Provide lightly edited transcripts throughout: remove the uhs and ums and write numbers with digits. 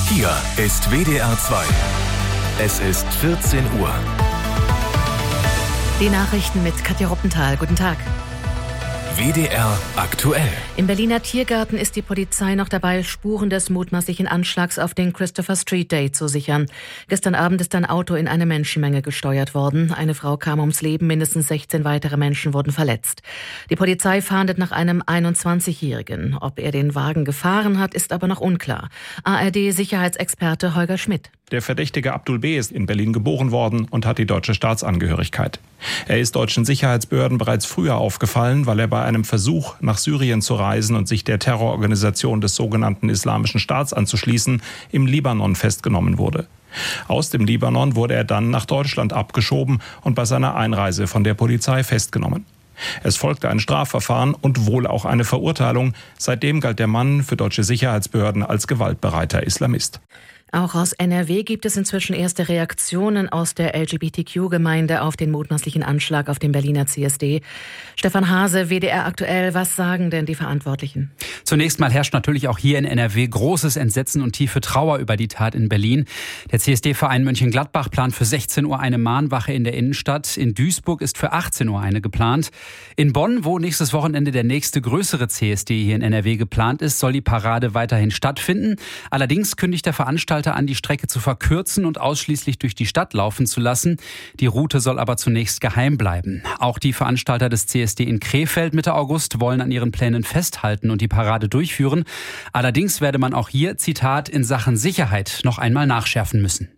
Hier ist WDR 2. Es ist 14 Uhr. Die Nachrichten mit Katja Ruppenthal. Guten Tag. WDR aktuell. Im Berliner Tiergarten ist die Polizei noch dabei, Spuren des mutmaßlichen Anschlags auf den Christopher Street Day zu sichern. Gestern Abend ist ein Auto in eine Menschenmenge gesteuert worden. Eine Frau kam ums Leben, mindestens 16 weitere Menschen wurden verletzt. Die Polizei fahndet nach einem 21-Jährigen. Ob er den Wagen gefahren hat, ist aber noch unklar. ARD-Sicherheitsexperte Holger Schmidt. Der Verdächtige Abdul B. ist in Berlin geboren worden und hat die deutsche Staatsangehörigkeit. Er ist deutschen Sicherheitsbehörden bereits früher aufgefallen, weil er bei einem Versuch, nach Syrien zu reisen und sich der Terrororganisation des sogenannten Islamischen Staats anzuschließen, im Libanon festgenommen wurde. Aus dem Libanon wurde er dann nach Deutschland abgeschoben und bei seiner Einreise von der Polizei festgenommen. Es folgte ein Strafverfahren und wohl auch eine Verurteilung. Seitdem galt der Mann für deutsche Sicherheitsbehörden als gewaltbereiter Islamist. Auch aus NRW gibt es inzwischen erste Reaktionen aus der LGBTQ-Gemeinde auf den mutmaßlichen Anschlag auf dem Berliner CSD. Stefan Hase, WDR aktuell, was sagen denn die Verantwortlichen? Zunächst mal herrscht natürlich auch hier in NRW großes Entsetzen und tiefe Trauer über die Tat in Berlin. Der CSD-Verein Mönchengladbach plant für 16 Uhr eine Mahnwache in der Innenstadt. In Duisburg ist für 18 Uhr eine geplant. In Bonn, wo nächstes Wochenende der nächste größere CSD hier in NRW geplant ist, soll die Parade weiterhin stattfinden. Allerdings kündigt der Veranstalter an, die Strecke zu verkürzen und ausschließlich durch die Stadt laufen zu lassen. Die Route soll aber zunächst geheim bleiben. Auch die Veranstalter des CSD in Krefeld Mitte August wollen an ihren Plänen festhalten und die Parade durchführen. Allerdings werde man auch hier, Zitat, in Sachen Sicherheit noch einmal nachschärfen müssen.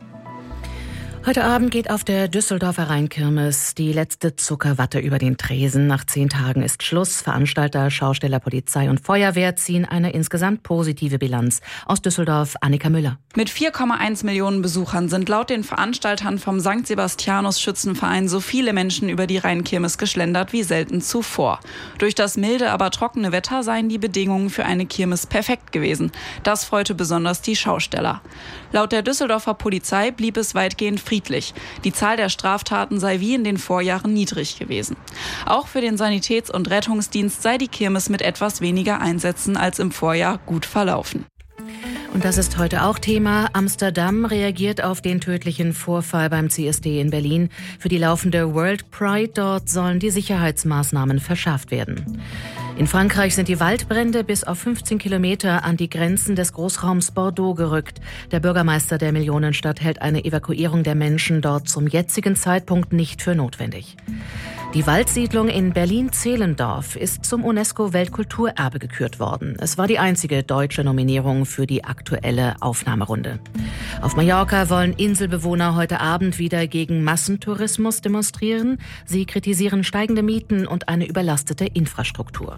Heute Abend geht auf der Düsseldorfer Rheinkirmes die letzte Zuckerwatte über den Tresen. Nach 10 Tagen ist Schluss. Veranstalter, Schausteller, Polizei und Feuerwehr ziehen eine insgesamt positive Bilanz. Aus Düsseldorf, Annika Müller. Mit 4,1 Millionen Besuchern sind laut den Veranstaltern vom St. Sebastianus Schützenverein so viele Menschen über die Rheinkirmes geschlendert wie selten zuvor. Durch das milde, aber trockene Wetter seien die Bedingungen für eine Kirmes perfekt gewesen. Das freute besonders die Schausteller. Laut der Düsseldorfer Polizei blieb es weitgehend friedlich. Die Zahl der Straftaten sei wie in den Vorjahren niedrig gewesen. Auch für den Sanitäts- und Rettungsdienst sei die Kirmes mit etwas weniger Einsätzen als im Vorjahr gut verlaufen. Und das ist heute auch Thema. Amsterdam reagiert auf den tödlichen Vorfall beim CSD in Berlin. Für die laufende World Pride dort sollen die Sicherheitsmaßnahmen verschärft werden. In Frankreich sind die Waldbrände bis auf 15 Kilometer an die Grenzen des Großraums Bordeaux gerückt. Der Bürgermeister der Millionenstadt hält eine Evakuierung der Menschen dort zum jetzigen Zeitpunkt nicht für notwendig. Die Waldsiedlung in Berlin-Zehlendorf ist zum UNESCO-Weltkulturerbe gekürt worden. Es war die einzige deutsche Nominierung für die aktuelle Aufnahmerunde. Auf Mallorca wollen Inselbewohner heute Abend wieder gegen Massentourismus demonstrieren. Sie kritisieren steigende Mieten und eine überlastete Infrastruktur.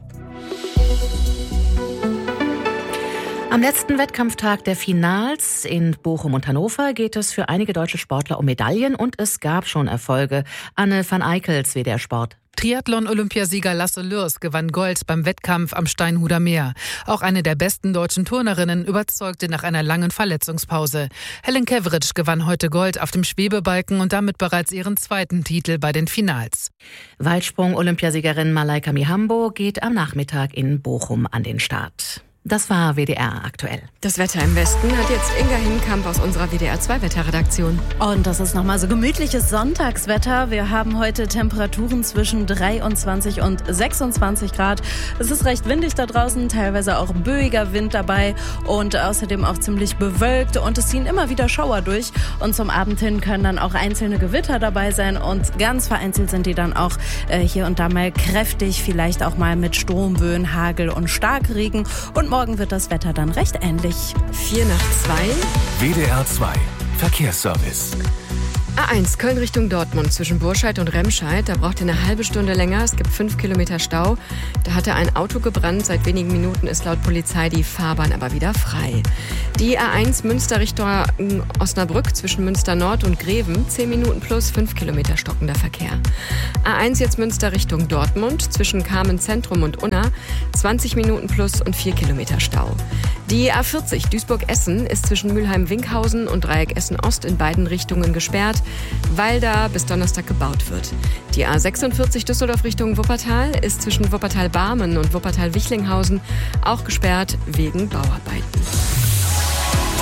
Am letzten Wettkampftag der Finals in Bochum und Hannover geht es für einige deutsche Sportler um Medaillen und es gab schon Erfolge. Anne van Eickels, WDR Sport. Triathlon-Olympiasieger Lasse Lürs gewann Gold beim Wettkampf am Steinhuder Meer. Auch eine der besten deutschen Turnerinnen überzeugte nach einer langen Verletzungspause. Helen Keveritsch gewann heute Gold auf dem Schwebebalken und damit bereits ihren 2. Titel bei den Finals. Weitsprung-Olympiasiegerin Malaika Mihambo geht am Nachmittag in Bochum an den Start. Das war WDR aktuell. Das Wetter im Westen hat jetzt Inga Hinkamp aus unserer WDR 2 Wetterredaktion. Und das ist nochmal so gemütliches Sonntagswetter. Wir haben heute Temperaturen zwischen 23 und 26 Grad. Es ist recht windig da draußen, teilweise auch böiger Wind dabei und außerdem auch ziemlich bewölkt und es ziehen immer wieder Schauer durch. Und zum Abend hin können dann auch einzelne Gewitter dabei sein und ganz vereinzelt sind die dann auch hier und da mal kräftig, vielleicht auch mal mit Sturmböen, Hagel und Starkregen. Und morgen wird das Wetter dann recht ähnlich. 4 nach 2. WDR 2 Verkehrsservice. A1 Köln Richtung Dortmund zwischen Burscheid und Remscheid. Da braucht ihr eine halbe Stunde länger. Es gibt 5 Kilometer Stau. Da hatte ein Auto gebrannt. Seit wenigen Minuten ist laut Polizei die Fahrbahn aber wieder frei. Die A1 Münster Richtung Osnabrück zwischen Münster Nord und Greven. 10 Minuten plus 5 Kilometer stockender Verkehr. A1 jetzt Münster Richtung Dortmund zwischen Kamen Zentrum und Unna. 20 Minuten plus und 4 Kilometer Stau. Die A40 Duisburg-Essen ist zwischen Mülheim-Winkhausen und Dreieck Essen-Ost in beiden Richtungen gesperrt, weil da bis Donnerstag gebaut wird. Die A46 Düsseldorf Richtung Wuppertal ist zwischen Wuppertal-Barmen und Wuppertal-Wichlinghausen auch gesperrt wegen Bauarbeiten.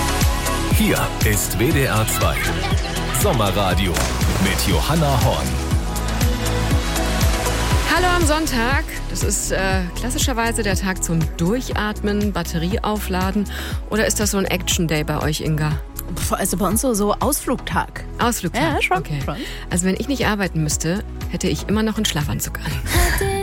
Hier ist WDR 2 Sommerradio mit Johanna Horn. Hallo am Sonntag. Das ist klassischerweise der Tag zum Durchatmen, Batterie aufladen. Oder ist das so ein Action-Day bei euch, Inga? Also bei uns so Ausflugtag. Ausflugtag? Ja, schon. Okay. Also wenn ich nicht arbeiten müsste, hätte ich immer noch einen Schlafanzug an.